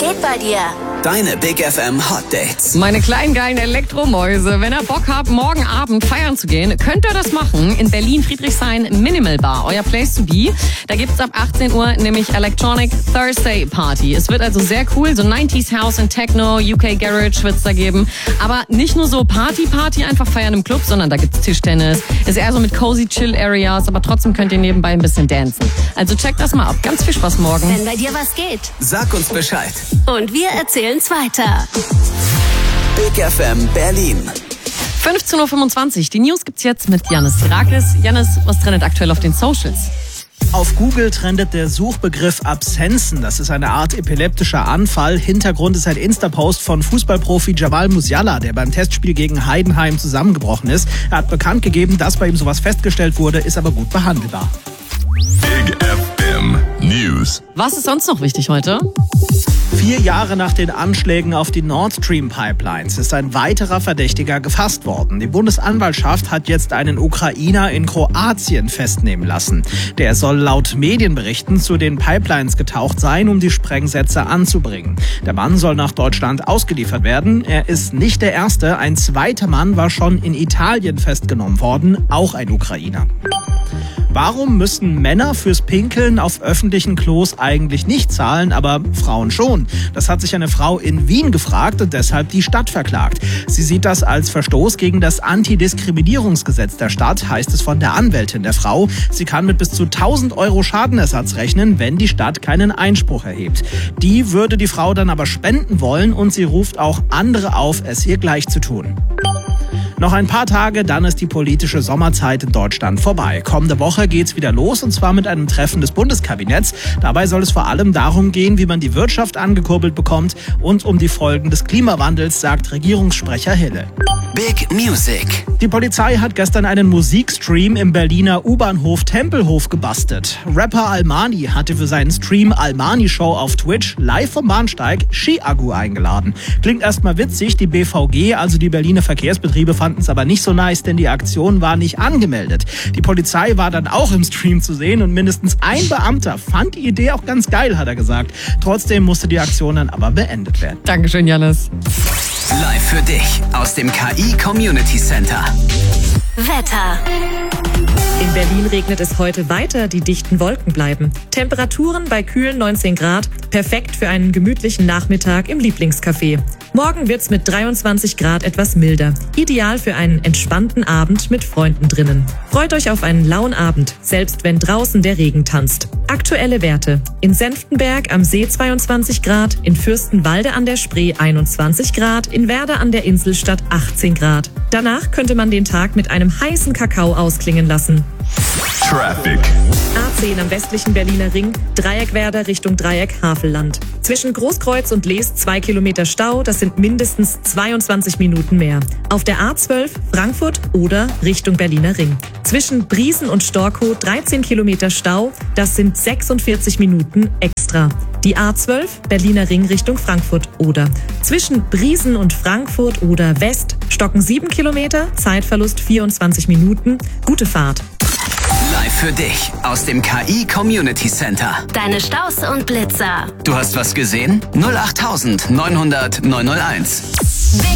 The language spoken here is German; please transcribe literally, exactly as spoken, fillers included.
geht bei dir? Deine Big F M Hot Dates. Meine kleinen geilen Elektromäuse, wenn ihr Bock habt, morgen Abend feiern zu gehen, könnt ihr das machen in Berlin-Friedrichshain Minimal Bar, euer Place to be. Da gibt's ab achtzehn Uhr nämlich Electronic Thursday Party. Es wird also sehr cool, so neunziger House und Techno, U K Garage wird's da geben. Aber nicht nur so Party-Party, einfach feiern im Club, sondern da gibt's Tischtennis. Ist eher so mit cozy Chill-Areas, aber trotzdem könnt ihr nebenbei ein bisschen dancen. Also checkt das mal ab. Ganz viel Spaß morgen. Wenn bei dir was geht. Sag uns Bescheid. Und wir erzählen's weiter. Big F M Berlin. fünfzehn Uhr fünfundzwanzig. Die News gibt's jetzt mit Yannis Tirakis. Yannis, was trendet aktuell auf den Socials? Auf Google trendet der Suchbegriff Absenzen. Das ist eine Art epileptischer Anfall. Hintergrund ist ein Insta-Post von Fußballprofi Jamal Musiala, der beim Testspiel gegen Heidenheim zusammengebrochen ist. Er hat bekannt gegeben, dass bei ihm sowas festgestellt wurde, ist aber gut behandelbar. Big F M News. Was ist sonst noch wichtig heute? Vier Jahre nach den Anschlägen auf die Nord Stream Pipelines ist ein weiterer Verdächtiger gefasst worden. Die Bundesanwaltschaft hat jetzt einen Ukrainer in Kroatien festnehmen lassen. Der soll laut Medienberichten zu den Pipelines getaucht sein, um die Sprengsätze anzubringen. Der Mann soll nach Deutschland ausgeliefert werden. Er ist nicht der Erste. Ein zweiter Mann war schon in Italien festgenommen worden, auch ein Ukrainer. Warum müssen Männer fürs Pinkeln auf öffentlichen Klos eigentlich nicht zahlen, aber Frauen schon? Das hat sich eine Frau in Wien gefragt und deshalb die Stadt verklagt. Sie sieht das als Verstoß gegen das Antidiskriminierungsgesetz der Stadt, heißt es von der Anwältin der Frau. Sie kann mit bis zu tausend Euro Schadenersatz rechnen, wenn die Stadt keinen Einspruch erhebt. Die würde die Frau dann aber spenden wollen und sie ruft auch andere auf, es ihr gleich zu tun. Noch ein paar Tage, dann ist die politische Sommerzeit in Deutschland vorbei. Kommende Woche geht's wieder los und zwar mit einem Treffen des Bundeskabinetts. Dabei soll es vor allem darum gehen, wie man die Wirtschaft angekurbelt bekommt und um die Folgen des Klimawandels, sagt Regierungssprecher Hille. Big Music. Die Polizei hat gestern einen Musikstream im Berliner U-Bahnhof Tempelhof gebastelt. Rapper Almani hatte für seinen Stream Almani Show auf Twitch live vom Bahnsteig Ski-Agu eingeladen. Klingt erstmal witzig, die B V G, also die Berliner Verkehrsbetriebe, fanden es aber nicht so nice, denn die Aktion war nicht angemeldet. Die Polizei war dann auch im Stream zu sehen und mindestens ein Beamter fand die Idee auch ganz geil, hat er gesagt. Trotzdem musste die Aktion dann aber beendet werden. Dankeschön, Yannis. Live für dich aus dem K I Community Center. Wetter. In Berlin regnet es heute weiter, die dichten Wolken bleiben. Temperaturen bei kühlen neunzehn Grad, perfekt für einen gemütlichen Nachmittag im Lieblingscafé. Morgen wird's mit dreiundzwanzig Grad etwas milder. Ideal für einen entspannten Abend mit Freunden drinnen. Freut euch auf einen lauen Abend, selbst wenn draußen der Regen tanzt. Aktuelle Werte. In Senftenberg am See zweiundzwanzig Grad, in Fürstenwalde an der Spree einundzwanzig Grad, in Werder an der Inselstadt achtzehn Grad. Danach könnte man den Tag mit einem heißen Kakao ausklingen lassen. Traffic. A zehn am westlichen Berliner Ring, Dreieck Werder Richtung Dreieck Havelland. Zwischen Großkreuz und Lees zwei Kilometer Stau, das sind mindestens zweiundzwanzig Minuten mehr. Auf der A zwölf Frankfurt oder Richtung Berliner Ring. Zwischen Briesen und Storkow dreizehn Kilometer Stau, das sind sechsundvierzig Minuten extra. Die A zwölf Berliner Ring Richtung Frankfurt oder. Zwischen Briesen und Frankfurt oder West stocken sieben Kilometer, Zeitverlust vierundzwanzig Minuten. Gute Fahrt. Live für dich aus dem K I Community Center. Deine Staus und Blitzer. Du hast was gesehen? null acht neunhundert neunhunderteins.